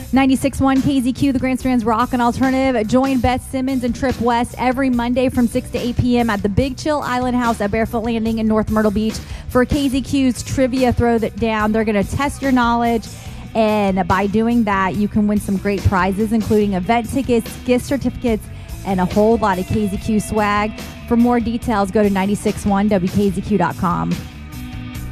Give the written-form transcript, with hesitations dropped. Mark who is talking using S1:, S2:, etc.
S1: 96.1 KZQ, the Grand Strand's Rock and Alternative. Join Beth Simmons and Trip West every Monday from 6 to 8 p.m. at the Big Chill Island House at Barefoot Landing in North Myrtle Beach for KZQ's Trivia Throwdown. They're going to test your knowledge, and by doing that, you can win some great prizes, including event tickets, gift certificates, and a whole lot of KZQ swag. For more details, go to 961wkzq.com.